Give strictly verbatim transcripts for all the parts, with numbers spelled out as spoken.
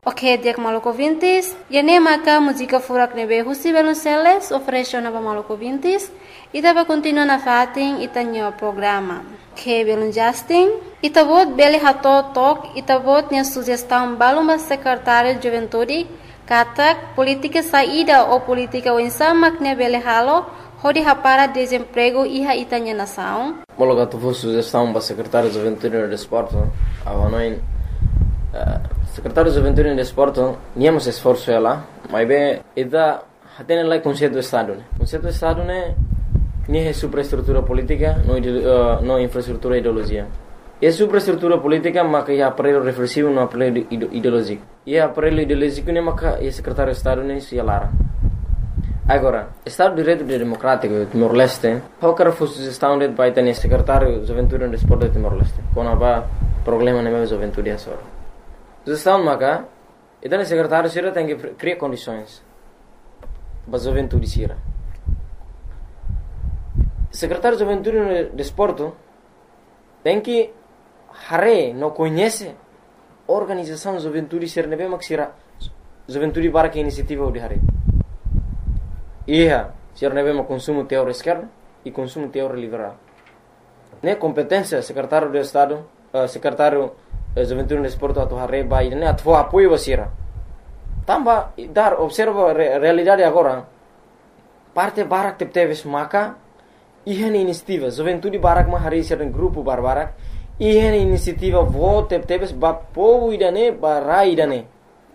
Ok, dia Maluco Vintis. E nem maca música furak nebe husi Belunceles oferece na Maluco Vintis. E tava continua na fatin itanyo programa. Ok, Belun Justin. E tavot bele hato tok. E tavot nia sugestão baluma secretário de Juventude. Katak política saída ou política wensamak ne bele halo. Hodi hapara desemprego iha itanya nação. Bolo gato vou sugestão para secretário de Juventude e Desporto. Avanoin. Secretário de Juventude e Desporto, niamos esforço ela, mas bem, ida tem lá conceito do Estado, né? Conceito do Estado né, nem é superestrutura política, não uh, não infraestrutura ideologia. É superestrutura política, mas é aparelho reflexivo, não aparelho ideológico. E é aparelho ideológico né, mas é secretário de Estado né, se alara. Agora, Estado de Direito Democrático Timor-Leste, qualquer sugestão de vai ter secretário de Juventude e Desporto de Timor-Leste, quando há problema na minha juventude é só. Sugestão maka, então o secretário Sira tem que criar condições para a juventude Sira. O secretário de Juventude e Desporto tem que hare não conhece a organização de juventude Sira nebe mak Sira juventude para que iniciativa de hare. Ia Sira nebe mak consumo teórico esquerdo e consumo teórico liberal. Ne competência secretário do Estado, uh, secretário Juventude e Desporto atau hare bai ne atvo apoio basira. Tamba dar observa a realidade agora. Parte barak tep teves maka ihan inisiativa Juventude barak ma hare ser grupo barbarak ihan inisiativa vo tep teves ba povo idane barai idane.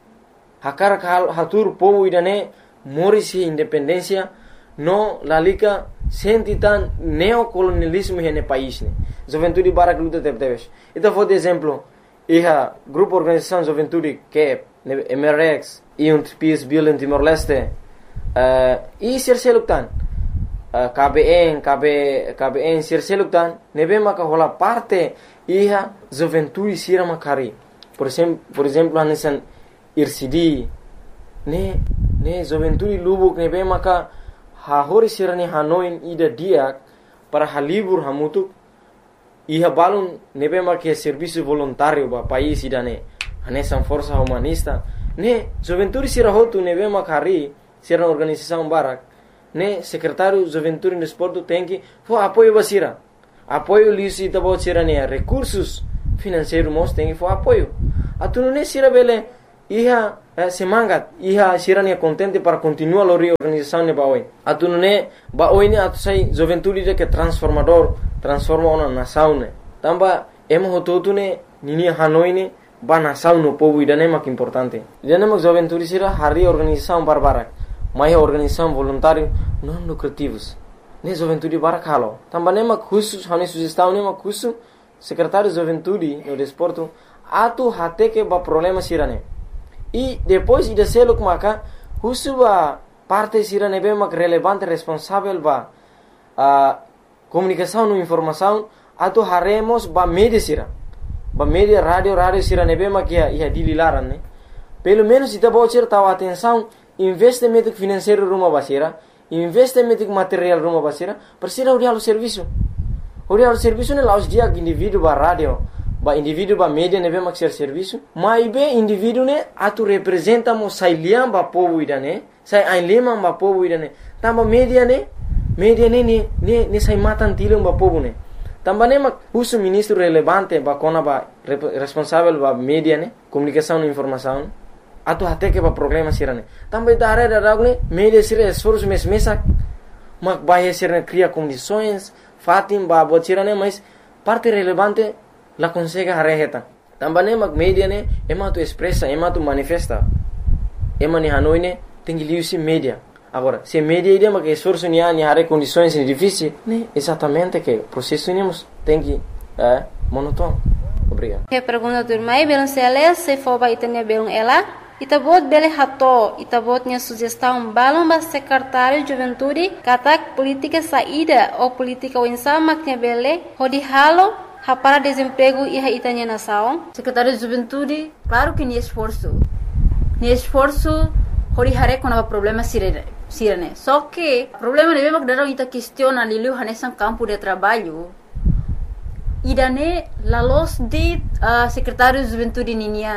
Hakar kal hatur povo idane morisi independência no lalika sentitan neocolonialismo hene país ne. Juventude barak luta tep teves. Então vou de exemplo Iha grupo organização Juventude que é M R X e um P S B em Timor-Leste uh, e Sirseluktan uh, K B N K B K B N Sirseluktan nebe maka hola parte iha Juventude sira makari por exemplo por exemplo hanesan Ircidi ne ne Juventude Lubuk nebe maka hahori sira ni Hanoi ida dia para halibur hamutuk Iha balun nebe marque serviço voluntário ba país idane hanesan força humanista ne juventude sira hotu nebe makari sira organização barak ne secretário juventude e desporto tem que fo apoio basira apoio lisi tabo sira ne recursos financeiros mos tem que fo apoio atunu ne sira bele iha eh, semangat iha sira ne contente para continuar a organização ne ba oi atunu ne ba oi ne atu sai juventude de que transformador transforma uma nação né tamba emo hototu ne nini Hanoi ne ba nação no povo idane mak importante idane mak juventude sira hari organização barbarak mai organização voluntário não lucrativos ne juventude barak halo tamba ne mak khusus hane sugestão ne mak khusus secretário de juventude no desporto atu hate que ba problema sira ne e depois ida seluk maka khusus ba parte sira ne be mak relevante responsável ba a comunicação e informação atau haremos ba media sira ba media rádio rádio sira nebe makia ia dililaran ne pelo menos ita bocir tahu atenção investimento financeiro rumah basira investimento material rumah basira persira urial o serviço urial o serviço ne laus dia indivíduo ba rádio ba indivíduo ba media nebe makia serviço mai be indivíduo ne atu representa mo sailiam ba povo idane sai ainlema ba povo idane tamba media ne media ne ne ne ne sai matan tilung ba povo ne também mak uso ministro relevante ba kona ba responsável ba media ne comunicação e informação atu até que ba problema sirane também da área da ne media sira esforço mes mesa mak ba sira cria condições fatim ba botirane mas parte relevante la consegue hareheta também mak media ne ema tu expressa ema tu manifesta ema ni Hanoi ne tem que liusi media. Agora, se media ideia mas que esforço ni ani hare condições difíceis, né? Exatamente que o processo nemos tem que é monótono. Obrigado. Que pergunta do mai belum sele se for ba itanya belum ela, itabot bele hato, itabotnya sugestão balum ba secretário de juventude, katak política saída ou política wensa maknya bele, hodi halo para desemprego e a itanya nação. Secretário de juventude, claro que ni esforço. Ni esforço hori hare com o problema sirene. Sirene. Só que o problema de mesmo que daram ita questiona liliu hanesan campo de trabalho. Idane la los de uh, secretário de juventude ninia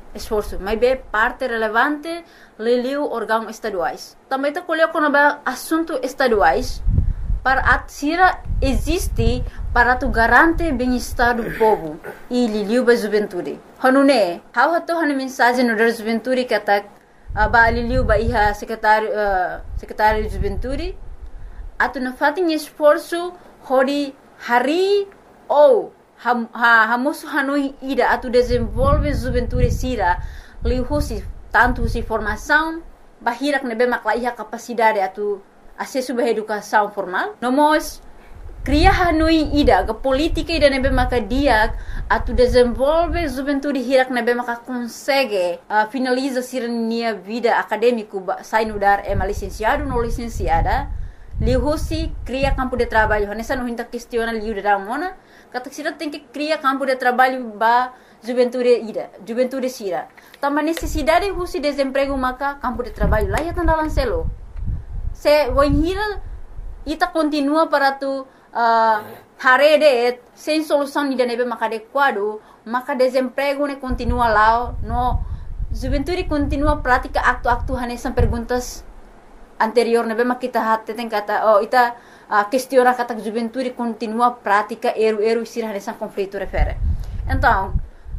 esforço, mas é parte relevante liliu órgãos estaduais. Também está colhendo quando é assunto estaduais para a tira existe para tu garante bem-estar do povo e liliu ba juventude. Hanune, how hato hanu mensagem no da juventude que tá ba liliu ba iha secretário uh, secretário de juventude atu na fatin esforço hori hari ou ham ha hamosu hanui ida atu desenvolve juventude sira lihusi tanto si formação bahirak nebe maklaiha capacidade atu acesso à educação formal nomos cria hanui ida ke politika ida nebe maka dia atu desenvolve juventude hirak nebe maka consegue uh, finaliza sirnia vida acadêmico sai no dar é licenciado no licenciada lihusi cria campo de trabalho nessa não hinta questiona liu da mona kata sira tem que criar campo de trabalho ba juventude ida juventude sira também necessidade husi desemprego maka campo de trabalho lá ya tanda lancelo se voinhira ita continua para tu uh, harede sem solução ida nebe maka adequado maka desemprego ne continua lá no juventude continua prática acto-acto hanesan perguntas anterior nebe maka kita hati tem kata oh ita a questiona kata juventude continua prática eru-eru sira hanesan conflito refere então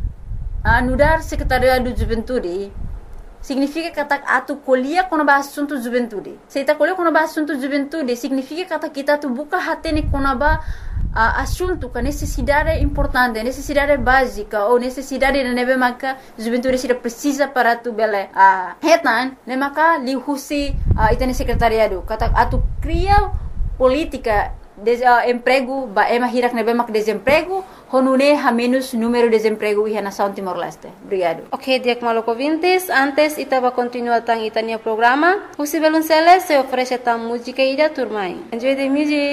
a nudar secretaria do juventude significa kata atu colhia quando ba assunto juventude se ita colhia quando ba assunto juventude significa kata kita tu buka hati ne quando ba uh, assunto que necessidade importante necessidade básica ou necessidade de nebe maka juventude sira precisa para tu bele a uh, hetan ne maka lihusi uh, ita ne secretariado kata atu cria política de uh, emprego ba ema hirak nebe mak desemprego honune ha menos número de desemprego e nação Timor-Leste. Obrigado. Ok, Diak Maloko Vintes, antes ita va continuar tang itania programa. Husi Belunceles se oferece tam música ida turmai. Enjoy the music.